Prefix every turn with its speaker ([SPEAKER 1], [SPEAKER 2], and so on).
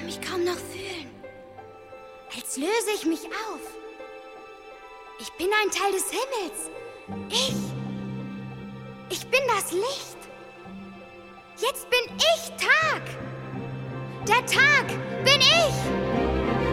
[SPEAKER 1] kann mich kaum noch fühlen. Als löse ich mich auf. Ich bin ein Teil des Himmels. Ich bin das Licht. Jetzt bin ich Tag. Der Tag bin ich.